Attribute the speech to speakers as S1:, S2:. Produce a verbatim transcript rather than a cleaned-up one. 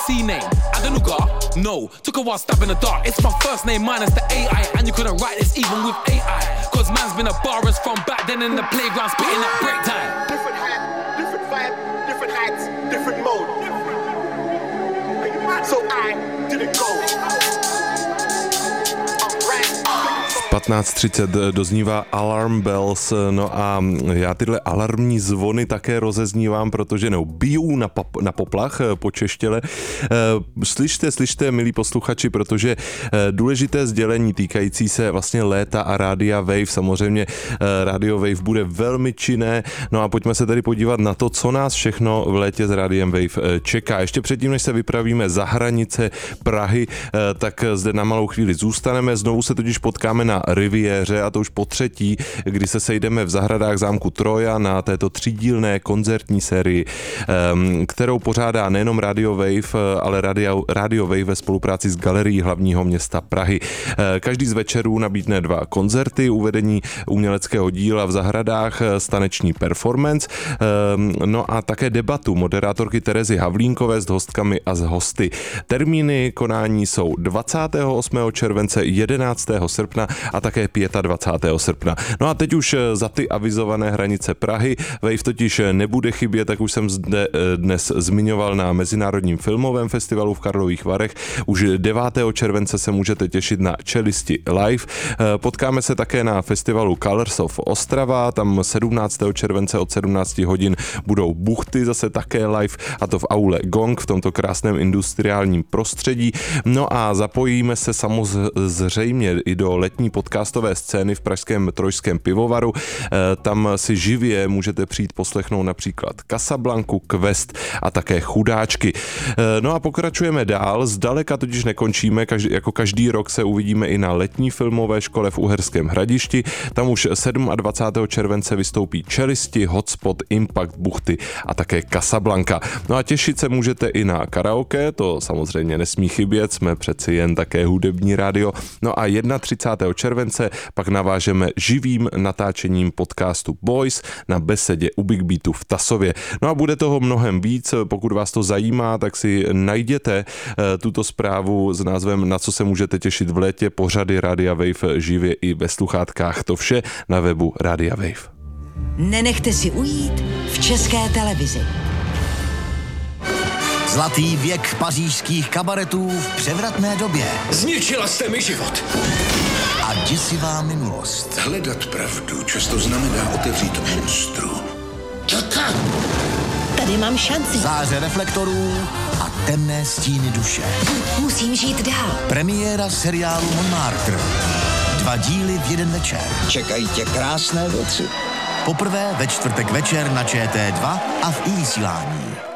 S1: C name, Adenuga, no, took a while stab in the dark. It's my first name minus the A I, and you couldn't write this even with A I. Cause man's been a barist from back then in the playground spitting at break time.
S2: Different hat, different vibe, different heights, different mode. So I didn't go.
S3: patnáct třicet doznívá Alarm Bells, no a já tyhle alarmní zvony také rozeznívám, protože no, bijou na, pap, na poplach po češtěle. Slyšte, slyšte, milí posluchači, protože důležité sdělení týkající se vlastně léta a Rádia Wave, samozřejmě Radio Wave bude velmi činné, no a pojďme se tedy podívat na to, co nás všechno v létě s Rádiem Wave čeká. Ještě předtím, než se vypravíme za hranice Prahy, tak zde na malou chvíli zůstaneme, znovu se totiž potkáme na Riviéře, a to už po třetí, kdy se sejdeme v zahradách zámku Troja na této třídílné koncertní sérii, kterou pořádá nejenom Radio Wave, ale Radio, Radio Wave ve spolupráci s Galerií hlavního města Prahy. Každý z večerů nabídne dva koncerty, uvedení uměleckého díla v zahradách, taneční performance, no a také debatu moderátorky Terezy Havlínkové s hostkami a s hosty. Termíny konání jsou dvacátého osmého července, jedenáctého srpna a také dvacátého pátého srpna. No a teď už za ty avizované hranice Prahy. Wave totiž nebude chybět, tak už jsem zde dnes zmiňoval na Mezinárodním filmovém festivalu v Karlových Varech. Už devátého července se můžete těšit na Čelisti live. Potkáme se také na festivalu Colors of Ostrava, tam sedmnáctého července od sedmnácti hodin budou Buchty zase také live, a to v aule Gong v tomto krásném industriálním prostředí. No a zapojíme se samozřejmě i do letní podcastové scény v pražském Trojském pivovaru. Tam si živě můžete přijít poslechnout například Casablanku, Quest a také Chudáčky. No a pokračujeme dál, zdaleka totiž nekončíme, každý, jako každý rok se uvidíme i na letní filmové škole v Uherském Hradišti. Tam už dvacátého sedmého července vystoupí Čelisti, Hotspot, Impact, Buchty a také Casablanca. No a těšit se můžete i na karaoke, to samozřejmě nesmí chybět, jsme přeci jen také hudební rádio. No a třicátého prvního července pak navážeme živým natáčením podcastu Boys na besedě u Big Beatu v Tasově. No a bude toho mnohem víc, pokud vás to zajímá, tak si najděte tuto zprávu s názvem Na co se můžete těšit v létě, pořady Rádia Wave živě i ve sluchátkách. To vše na webu Rádia Wave.
S4: Nenechte si ujít v České televizi.
S5: Zlatý věk pařížských kabaretů v převratné době.
S6: Zničila jste mi život.
S5: A děsivá minulost.
S6: Hledat pravdu často znamená otevřít monstru.
S4: Tady mám šanci.
S5: Záře reflektorů a temné stíny duše.
S4: Musím žít dál.
S5: Premiéra seriálu Montmartre. Dva díly v jeden večer.
S6: Čekají tě krásné věci.
S5: Poprvé ve čtvrtek večer na Č T dva a v i-vysílání.